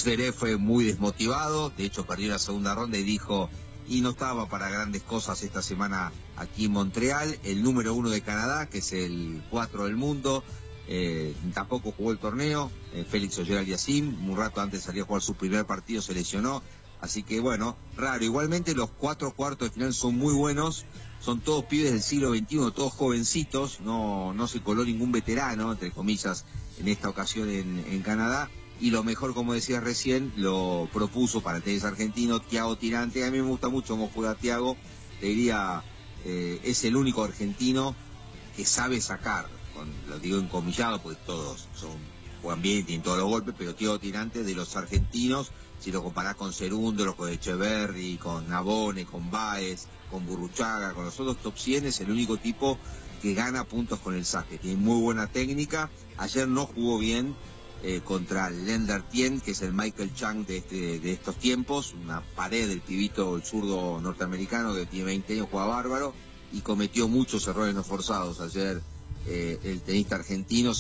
Zverev fue muy desmotivado, de hecho perdió la segunda ronda y dijo, y no estaba para grandes cosas esta semana aquí en Montreal. El número 1 de Canadá, que es el 4 del mundo, tampoco jugó el torneo. Félix Auger-Aliassime, un rato antes salió a jugar su primer partido, se lesionó. Así que bueno, raro. Igualmente los 4 cuartos de final son muy buenos. Son todos pibes del siglo XXI, todos jovencitos. No se coló ningún veterano, entre comillas, en esta ocasión en Canadá. Y lo mejor, como decía recién, lo propuso para el tenis argentino Thiago Tirante. A mí me gusta mucho cómo juega Thiago. Te diría, es el único argentino que sabe sacar. Lo digo encomillado porque todos juegan bien y tienen todos los golpes, pero Thiago Tirante, de los argentinos, si lo comparás con Cerúndolo, con Echeverri, con Nabone, con Báez, con Burruchaga, con los otros top 100, es el único tipo que gana puntos con el saque. Tiene muy buena técnica. Ayer no jugó bien contra Lender Tien, que es el Michael Chang de estos tiempos, una pared del pibito, el zurdo norteamericano que tiene 20 años, juega bárbaro, y cometió muchos errores no forzados. Ayer el tenista argentino,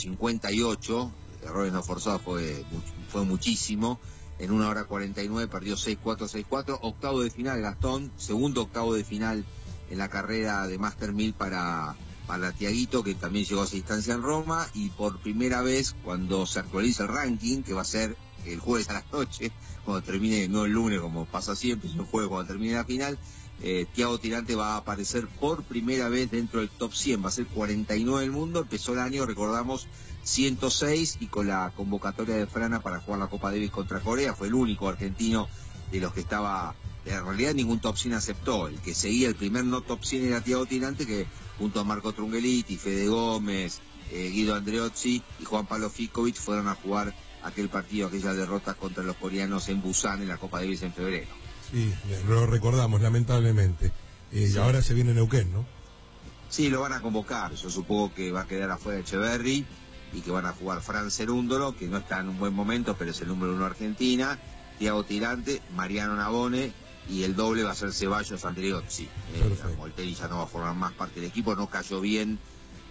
58 errores no forzados, fue muchísimo. En 1 hora 49 perdió 6-4, 6-4. Octavo de final Gastón, segundo octavo de final en la carrera de Master 1000 para Thiaguito, que también llegó a esa instancia en Roma. Y por primera vez, cuando se actualiza el ranking, que va a ser el jueves a la noche, cuando termine, no el lunes como pasa siempre, sino el jueves cuando termine la final, Thiago Tirante va a aparecer por primera vez dentro del top 100, va a ser 49 del mundo. Empezó el año, recordamos, 106, y con la convocatoria de Frana para jugar la Copa Davis contra Corea, fue el único argentino de los que estaba. En realidad ningún top 100 aceptó. El que seguía el primer no top 100 era Thiago Tirante, que junto a Marco Trungeliti, Fede Gómez, Guido Andreozzi y Juan Pablo Fickovic fueron a jugar aquel partido, aquella derrota contra los coreanos en Busan en la Copa Davis en febrero. Sí, lo recordamos, lamentablemente. Sí. Y ahora se viene Neuquén, ¿no? Sí, lo van a convocar. Yo supongo que va a quedar afuera Echeverri y que van a jugar Fran Cerúndolo, que no está en un buen momento, pero es el número 1 Argentina, Thiago Tirante, Mariano Nabone, y el doble va a ser Ceballos Andreozzi. Molteni ya no va a formar más parte del equipo, no cayó bien,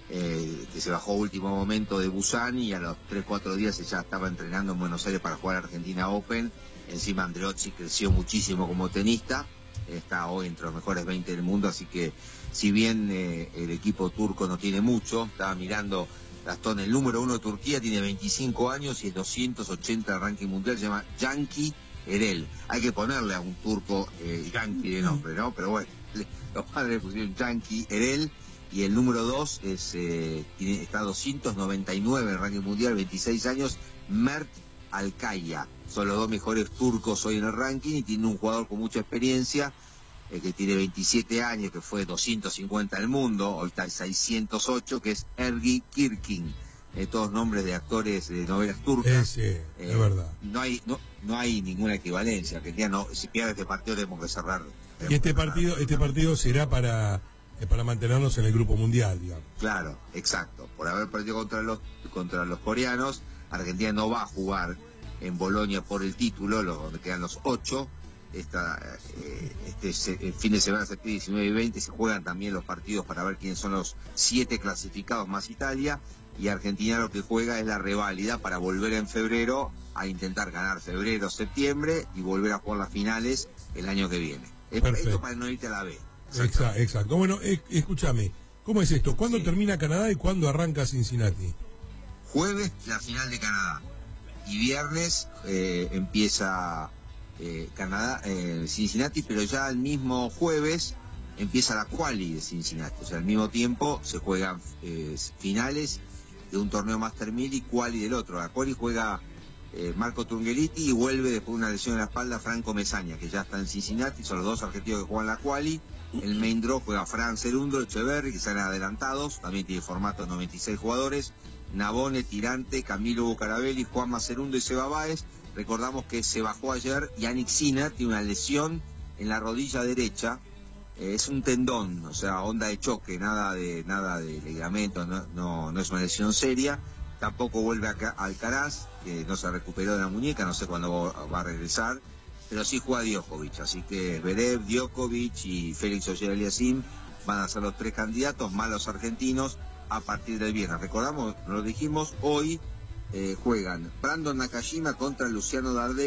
que se bajó a último momento de Busan, y a los 3-4 días ya estaba entrenando en Buenos Aires para jugar Argentina Open. Encima Andreozzi creció muchísimo como tenista, está hoy entre los mejores 20 del mundo, así que si bien el equipo turco no tiene mucho, estaba mirando Gastón, el número 1 de Turquía tiene 25 años y es 280 del ranking mundial, se llama Yanki Erel. Hay que ponerle a un turco Yanki de nombre, ¿no? Pero bueno, los padres pusieron Yanki Erel, y el número 2 está 299 en el ranking mundial, 26 años, Mert Alkaya. Son los dos mejores turcos hoy en el ranking, y tiene un jugador con mucha experiencia, que tiene 27 años, que fue 250 del mundo, hoy está en 608, que es Ergi Kirkin. Todos nombres de actores de novelas turcas. Sí, es verdad. No hay ninguna equivalencia. Argentina no, si pierde este partido tenemos que cerrar. Y este partido será para mantenernos en el grupo mundial, digamos. Claro, exacto. Por haber perdido contra los coreanos, Argentina no va a jugar en Bolonia por el título, donde quedan los 8. Este fin de semana, septiembre 19 y 20, se juegan también los partidos para ver quiénes son los 7 clasificados más Italia, y Argentina lo que juega es la reválida para volver en febrero a intentar ganar febrero, septiembre, y volver a jugar las finales el año que viene. Esto para no irte a la B. Exacto. Bueno, escúchame, ¿cómo es esto? ¿Cuándo termina Canadá y cuándo arranca Cincinnati? Jueves la final de Canadá, y viernes empieza Canadá, Cincinnati, pero ya el mismo jueves empieza la quali de Cincinnati. O sea, al mismo tiempo se juegan finales de un torneo Master 1000 y quali del otro. La quali juega Marco Trungeliti, y vuelve después de una lesión en la espalda Franco Mesaña, que ya está en Cincinnati. Son los dos argentinos que juegan la quali. El main draw juega Fran Cerúndolo, Echeverri, que salen adelantados, también tiene formato de 96 jugadores, Nabone, Tirante, Camilo Bucarabelli, Juan Macerundo y Seba Báez. Recordamos que se bajó ayer Yannick Sinner, tiene una lesión en la rodilla derecha, es un tendón, o sea, onda de choque, nada de ligamento, no es una lesión seria. Tampoco vuelve Alcaraz, que no se recuperó de la muñeca, no sé cuándo va a regresar, pero sí juega Djokovic, así que Zverev, Djokovic y Félix Auger-Aliassime van a ser los 3 candidatos, más los argentinos, a partir del viernes. Recordamos, lo dijimos, hoy juegan Brandon Nakajima contra Luciano Dardé.